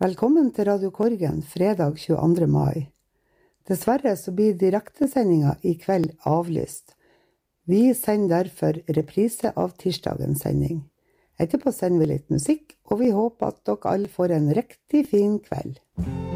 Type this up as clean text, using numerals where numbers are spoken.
Velkommen til Radio Korgen, fredag 22. mai. Dessverre så blir direktesendinga I kveld avlyst. Vi sender derfor reprise av tirsdagens sending. Etterpå sender vi litt musikk, og vi håper at dere alle får en riktig fin kveld.